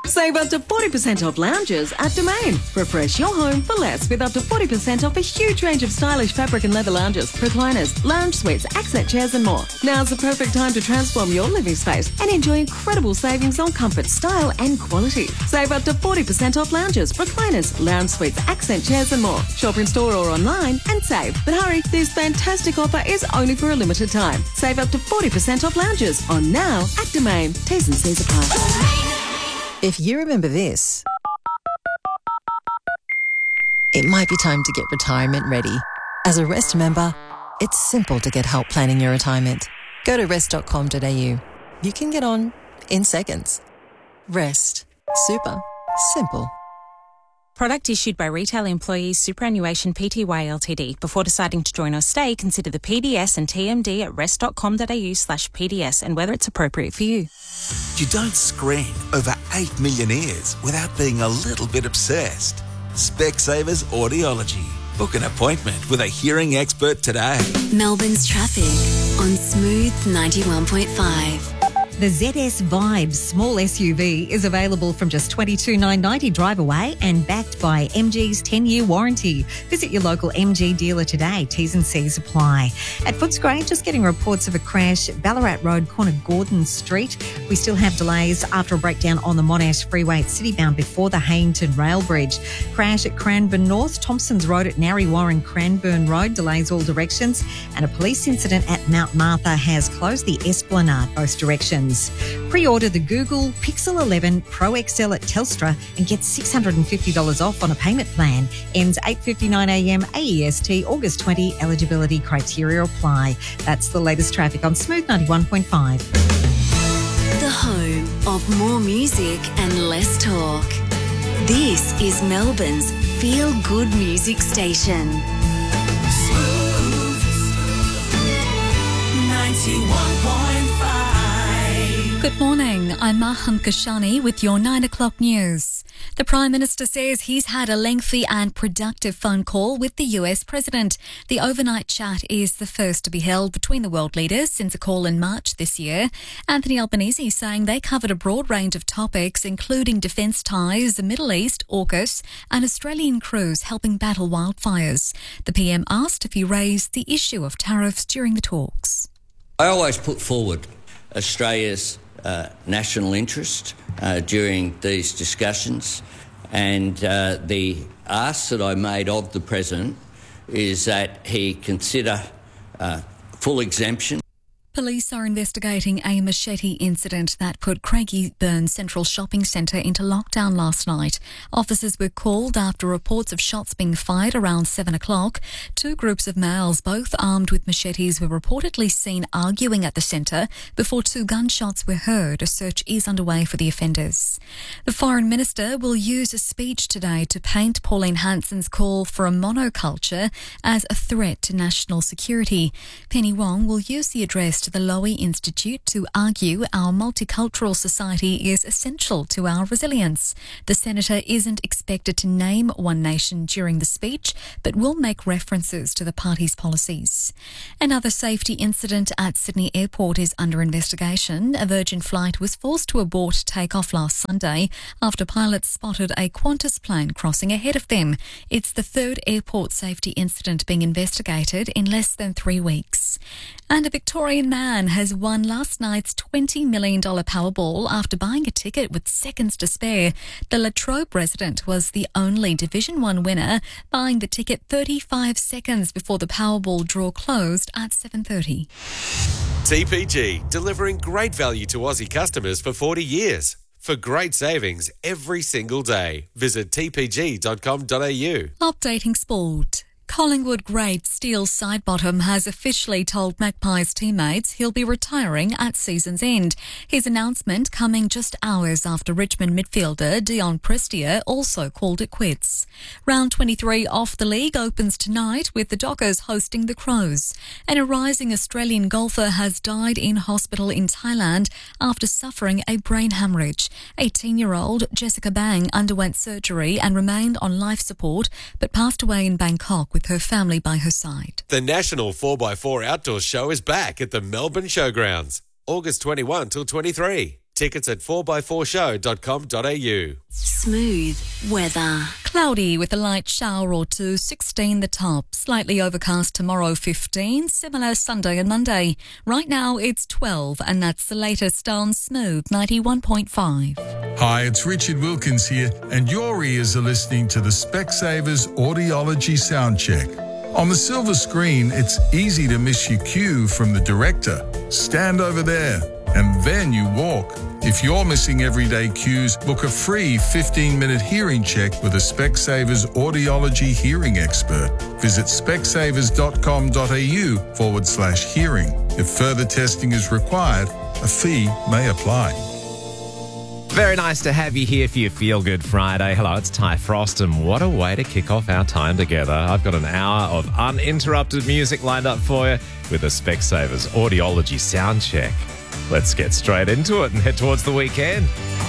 Save up to 40% off lounges at Domain. Refresh your home for less with up to 40% off a huge range of stylish fabric and leather lounges, recliners, lounge suites, accent chairs and more. Now's the perfect time to transform your living space and enjoy incredible savings on comfort, style and quality. Save up to 40% off lounges, recliners, lounge suites, accent chairs and more. Shop in store or online and save. But hurry, this fantastic offer is only for a limited time. Save up to 40% off lounges on now at Domain. T's and C's apply. If you remember this, it might be time to get retirement ready. As a Rest member, it's simple to get help planning your retirement. Go to rest.com.au. You can get on in seconds. Rest. Super. Simple. Product issued by Retail Employees Superannuation Pty Ltd. Before deciding to join or stay, consider the PDS and TMD at rest.com.au/PDS and whether it's appropriate for you. You don't screen over 8 million ears without being a little bit obsessed. Specsavers Audiology. Book an appointment with a hearing expert today. Melbourne's traffic on Smooth 91.5. The ZS Vibes small SUV is available from just $22,990 drive away and backed by MG's 10-year warranty. Visit your local MG dealer today. T's and C's apply. At Footscray, just getting reports of a crash at Ballarat Road, corner Gordon Street. We still have delays after a breakdown on the Monash Freeway at Citybound before the Hayington Rail Bridge. Crash at Cranbourne North, Thompson's Road at Narry Warren Cranbourne Road delays all directions. And a police incident at Mount Martha has closed the Esplanade both directions. Pre-order the Google Pixel 11 Pro XL at Telstra and get $650 off on a payment plan. Ends 8:59am AEST, August 20. Eligibility criteria apply. That's the latest traffic on Smooth 91.5. The home of more music and less talk. This is Melbourne's feel-good music station. Smooth 91.5. Good morning, I'm Maham Kashani with your 9 o'clock news. The Prime Minister says he's had a lengthy and productive phone call with the US President. The overnight chat is the first to be held between the world leaders since a call in March this year. Anthony Albanese saying they covered a broad range of topics, including defence ties, the Middle East, AUKUS, and Australian crews helping battle wildfires. The PM asked if he raised the issue of tariffs during the talks. I always put forward Australia's national interest during these discussions, and the ask that I made of the President is that he consider full exemption. Police are investigating a machete incident that put Craigieburn Central Shopping Centre into lockdown last night. Officers were called after reports of shots being fired around 7 o'clock. Two groups of males, both armed with machetes, were reportedly seen arguing at the centre before two gunshots were heard. A search is underway for the offenders. The Foreign Minister will use a speech today to paint Pauline Hanson's call for a monoculture as a threat to national security. Penny Wong will use the address to the Lowy Institute to argue our multicultural society is essential to our resilience. The Senator isn't expected to name one nation during the speech, but will make references to the party's policies. Another safety incident at Sydney Airport is under investigation. A Virgin flight was forced to abort takeoff last Sunday after pilots spotted a Qantas plane crossing ahead of them. It's the third airport safety incident being investigated in less than 3 weeks. And a Victorian man has won last night's $20 million Powerball after buying a ticket with seconds to spare. The Latrobe resident was the only Division 1 winner, buying the ticket 35 seconds before the Powerball draw closed at 7:30. TPG, delivering great value to Aussie customers for 40 years. For great savings every single day, visit tpg.com.au. Updating sport. Collingwood great Steele Sidebottom has officially told Magpies teammates he'll be retiring at season's end. His announcement coming just hours after Richmond midfielder Dion Prestia also called it quits. Round 23 of the league opens tonight with the Dockers hosting the Crows. And a rising Australian golfer has died in hospital in Thailand after suffering a brain hemorrhage. 18-year-old Jessica Bang underwent surgery and remained on life support but passed away in Bangkok with her family by her side. The National 4x4 Outdoor Show is back at the Melbourne Showgrounds, August 21 till 23. Tickets at 4x4show.com.au. Smooth weather. Cloudy with a light shower or two, 16 the top. Slightly overcast tomorrow, 15. Similar Sunday and Monday. Right now it's 12, and that's the latest on Smooth 91.5. Hi, it's Richard Wilkins here, and your ears are listening to the Specsavers Audiology Soundcheck. On the silver screen, it's easy to miss your cue from the director. Stand over there, and then you walk. If you're missing everyday cues, book a free 15-minute hearing check with a Specsavers Audiology hearing expert. Visit specsavers.com.au/hearing. If further testing is required, a fee may apply. Very nice to have you here for your Feel Good Friday. Hello, it's Ty Frost, and what a way to kick off our time together. I've got an hour of uninterrupted music lined up for you with a Specsavers Audiology Soundcheck. Let's get straight into it and head towards the weekend.